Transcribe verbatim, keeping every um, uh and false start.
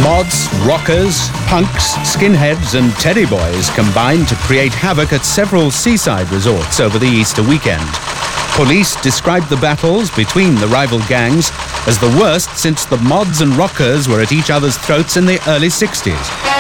Mods, rockers, punks, skinheads and teddy boys combined to create havoc at several seaside resorts over the Easter weekend. Police described the battles between the rival gangs as the worst since the mods and rockers were at each other's throats in the early sixties.